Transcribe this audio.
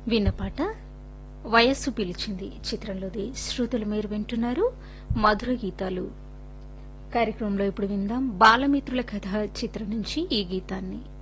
విన్న పాట వయస్సు పిలిచింది చిత్రంలోది. శ్రోతలు మీరు వింటున్నారు మధుర గీతాలు కార్యక్రమంలో. ఇప్పుడు విందాం బాలమిత్రుల కథ చిత్రం నుంచి ఈ గీతాన్ని.